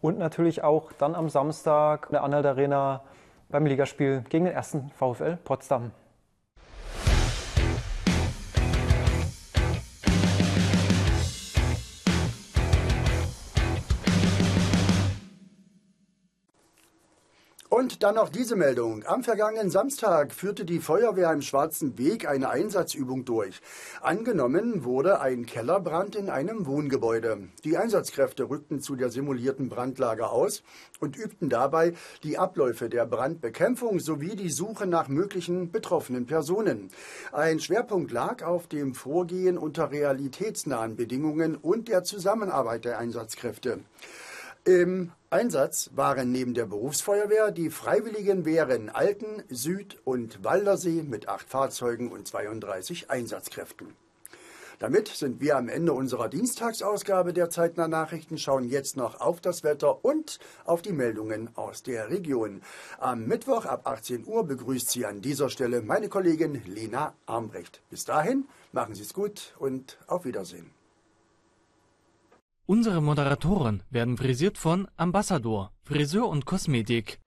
Und natürlich auch dann am Samstag in der Anhalt Arena beim Ligaspiel gegen den 1. VfL Potsdam. Und dann noch diese Meldung. Am vergangenen Samstag führte die Feuerwehr im Schwarzen Weg eine Einsatzübung durch. Angenommen wurde ein Kellerbrand in einem Wohngebäude. Die Einsatzkräfte rückten zu der simulierten Brandlage aus und übten dabei die Abläufe der Brandbekämpfung sowie die Suche nach möglichen betroffenen Personen. Ein Schwerpunkt lag auf dem Vorgehen unter realitätsnahen Bedingungen und der Zusammenarbeit der Einsatzkräfte. Im Einsatz waren neben der Berufsfeuerwehr die Freiwilligen Wehren Alten, Süd und Waldersee mit 8 Fahrzeugen und 32 Einsatzkräften. Damit sind wir am Ende unserer Dienstagsausgabe der Zeitnah Nachrichten, schauen jetzt noch auf das Wetter und auf die Meldungen aus der Region. Am Mittwoch ab 18 Uhr begrüßt Sie an dieser Stelle meine Kollegin Lena Armbrecht. Bis dahin, machen Sie es gut und auf Wiedersehen. Unsere Moderatoren werden frisiert von Ambassador, Friseur und Kosmetik.